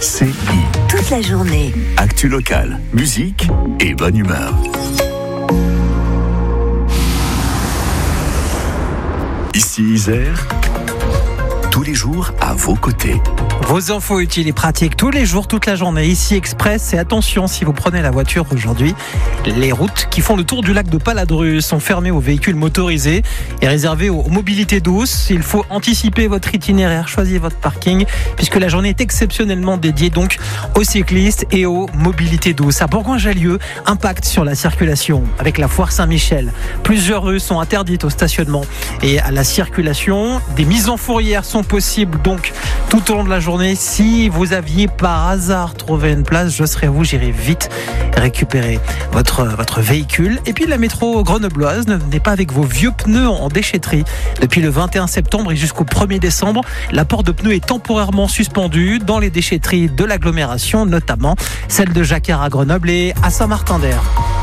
RCI. Toute la journée. Actu locale, musique et bonne humeur. Ici Isère, tous les jours à vos côtés. Vos infos utiles et pratiques tous les jours, toute la journée. Ici Express, et attention, si vous prenez la voiture aujourd'hui, les routes qui font le tour du lac de Paladru sont fermées aux véhicules motorisés et réservées aux mobilités douces. Il faut anticiper votre itinéraire, choisir votre parking, puisque la journée est exceptionnellement dédiée donc aux cyclistes et aux mobilités douces. À Bourgoin-Jallieu, impact sur la circulation avec la foire Saint-Michel. Plusieurs rues sont interdites au stationnement et à la circulation. Des mises en fourrière sont possibles donc tout au long de la journée. Si vous aviez par hasard trouvé une place, je serai vous, j'irai vite récupérer votre véhicule. Et puis la métro grenobloise, ne venez pas avec vos vieux pneus en déchetterie. Depuis le 21 septembre et jusqu'au 1er décembre, l'apport de pneus est temporairement suspendu dans les déchetteries de l'agglomération, notamment celle de Jacquard à Grenoble et à Saint-Martin-d'Air.